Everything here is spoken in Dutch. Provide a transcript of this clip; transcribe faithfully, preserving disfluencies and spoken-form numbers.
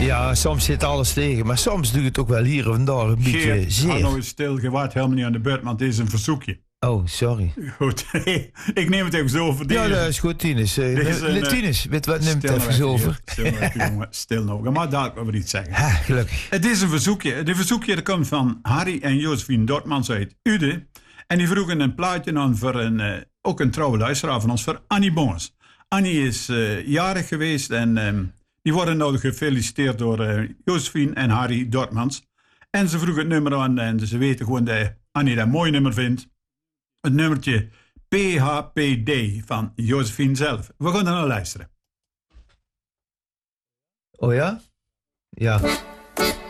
Ja, soms zit alles tegen, maar soms doe je het ook wel hier en daar een beetje Geert, zeer. ga nou eens stil, je waart helemaal niet aan de beurt, want dit is een verzoekje. Oh, sorry. Goed, ik neem het even zo over. Ja, dat is goed, Tinus. Uh, Dit is een, uh, Tinus, weet wat, neem het Stil even nou over. Geert. Stil nou even, jongen. Stil nou. Je mag dadelijk over iets zeggen. Ha, gelukkig. Het is een verzoekje. De verzoekje dat komt van Harry en Josephine Dortmans uit Uden. En die vroegen een plaatje aan voor een, uh, ook een trouwe luisteraar van ons, voor Annie Bongers. Annie is uh, jarig geweest en um, die worden nou gefeliciteerd door uh, Josephine en Harry Dortmans. En ze vroegen het nummer aan en ze weten gewoon dat Annie dat een mooi nummer vindt. Het nummertje P H P D van Josephine zelf. We gaan er naar luisteren. Oh ja? Ja.